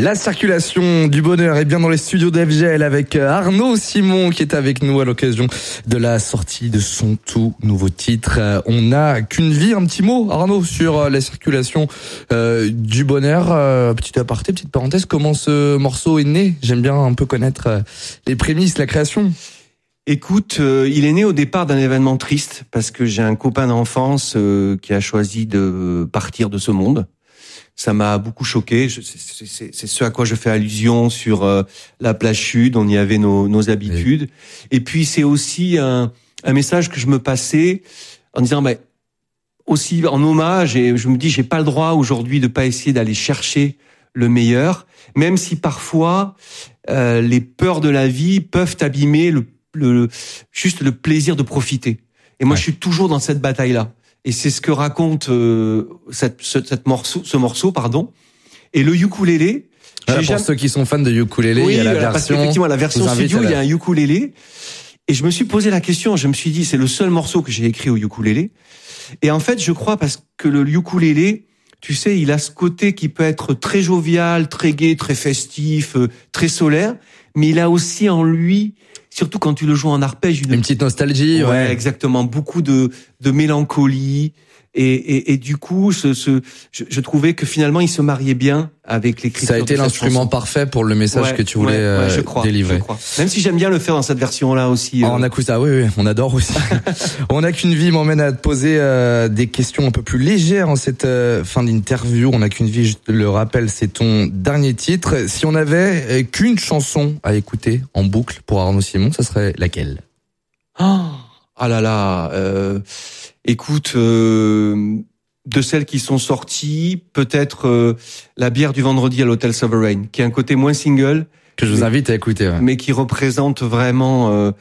La circulation du bonheur est bien dans les studios d'FGL avec Arnaud Simon qui est avec nous à l'occasion de la sortie de son tout nouveau titre. On n'a qu'une vie. Un petit mot, Arnaud, sur la circulation du bonheur. Petit aparté, petite parenthèse, comment ce morceau est né? J'aime bien un peu connaître les prémices, la création. Écoute, il est né au départ d'un événement triste parce que j'ai un copain d'enfance qui a choisi de partir de ce monde. Ça m'a beaucoup choqué. C'est ce à quoi je fais allusion sur la plage sud. On y avait nos habitudes. Oui. Et puis c'est aussi un message que je me passais en disant, aussi en hommage. Et je me dis, j'ai pas le droit aujourd'hui de pas essayer d'aller chercher le meilleur, même si parfois les peurs de la vie peuvent abîmer juste le plaisir de profiter. Et moi, je suis toujours dans cette bataille-là. Et c'est ce que raconte ce morceau. Et le ukulélé. Pour ceux qui sont fans de ukulélé, oui, il y a la version. Parce qu'effectivement, la version studio, il y a un ukulélé. Et je me suis posé la question. Je me suis dit, c'est le seul morceau que j'ai écrit au ukulélé. Et en fait, je crois parce que le ukulélé, tu sais, il a ce côté qui peut être très jovial, très gai, très festif, très solaire. Mais il a aussi en lui, surtout quand tu le joues en arpège, une petite nostalgie. Ouais, exactement. Beaucoup de mélancolie. Et du coup, je trouvais que finalement, il se mariait bien avec l'écriture. Ça a été l'instrument parfait pour le message que tu voulais délivrer. Je crois. Même si j'aime bien le faire dans cette version-là aussi. On a ça, oui, on adore aussi. On n'a qu'une vie m'emmène à te poser des questions un peu plus légères en cette fin d'interview. On n'a qu'une vie, je le rappelle, c'est ton dernier titre. Si on avait qu'une chanson à écouter en boucle pour Arnaud Simon, ça serait laquelle? Ah là là. Écoute, de celles qui sont sorties, peut-être La bière du vendredi à l'hôtel Sovereign, qui a un côté moins single. Que je vous invite à écouter. Ouais. Mais qui représente vraiment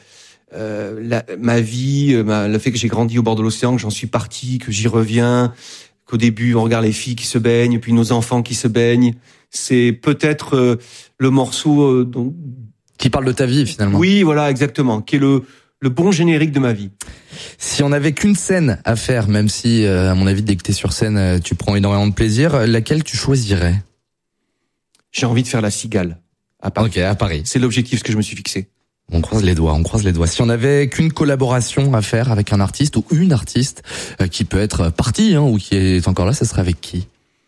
ma vie, le fait que j'ai grandi au bord de l'océan, que j'en suis parti, que j'y reviens, qu'au début on regarde les filles qui se baignent, puis nos enfants qui se baignent. C'est peut-être le morceau qui parle de ta vie finalement. Oui, voilà, exactement, qui est le bon générique de ma vie. Si on n'avait qu'une scène à faire, même si, à mon avis, dès que t'es sur scène, tu prends énormément de plaisir, laquelle tu choisirais? J'ai envie de faire La Cigale, à Paris. Ok, à Paris. C'est l'objectif que je me suis fixé. On croise les doigts. Si on n'avait qu'une collaboration à faire avec un artiste ou une artiste qui peut être partie ou qui est encore là, ça serait avec qui?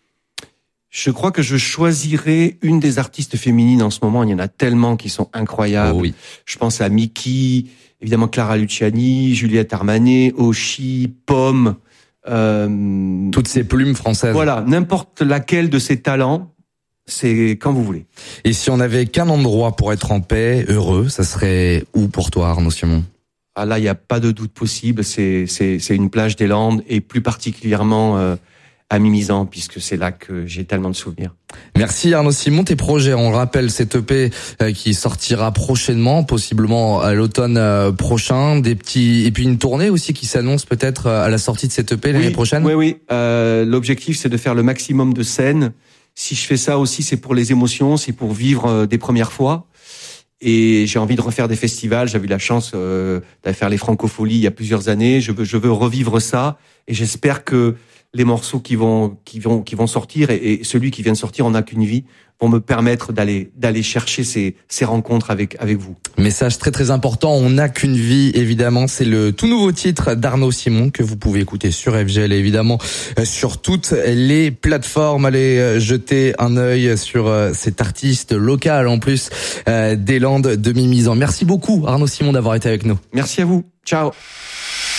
Je crois que je choisirais une des artistes féminines en ce moment. Il y en a tellement qui sont incroyables. Oh oui. Je pense à Miki, évidemment Clara Luciani, Juliette Armanet, Oshi, Pomme. Toutes ces plumes françaises. Voilà, n'importe laquelle de ces talents, c'est quand vous voulez. Et si on n'avait qu'un endroit pour être en paix, heureux, ça serait où pour toi, Arnaud Simon? Ah là, il n'y a pas de doute possible. C'est une plage des Landes et plus particulièrement à Mimizan, puisque c'est là que j'ai tellement de souvenirs. Merci Arnaud Simon. Tes projets, on le rappelle, cette EP qui sortira prochainement, possiblement à l'automne prochain, et puis une tournée aussi qui s'annonce peut-être à la sortie de cette EP l'année prochaine. Oui. L'objectif, c'est de faire le maximum de scènes. Si je fais ça aussi, c'est pour les émotions, c'est pour vivre des premières fois. Et j'ai envie de refaire des festivals. J'avais eu la chance d'aller faire les Francopholies il y a plusieurs années. Je veux revivre ça, et j'espère que les morceaux qui vont sortir et celui qui vient de sortir, On n'a qu'une vie, vont me permettre d'aller chercher ces rencontres avec vous. Message très très important, On n'a qu'une vie, évidemment, c'est le tout nouveau titre d'Arnaud Simon que vous pouvez écouter sur FGL et évidemment sur toutes les plateformes. Allez jeter un œil sur cet artiste local en plus des Landes de Mimizan. Merci beaucoup Arnaud Simon d'avoir été avec nous. Merci à vous. Ciao.